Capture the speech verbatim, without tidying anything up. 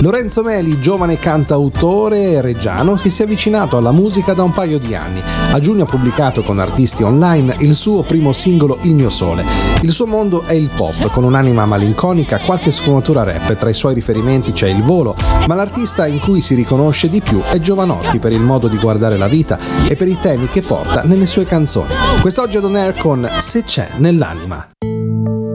Lorenzo Meli, giovane cantautore reggiano che si è avvicinato alla musica da un paio di anni. A giugno ha pubblicato con artisti online il suo primo singolo Il mio sole. Il suo mondo è il pop, con un'anima malinconica, qualche sfumatura rap. Tra i suoi riferimenti c'è Il Volo, ma l'artista in cui si riconosce di più è Jovanotti, per il modo di guardare la vita e per i temi che porta nelle sue canzoni. Quest'oggi ad On Air con Se c'è nell'anima.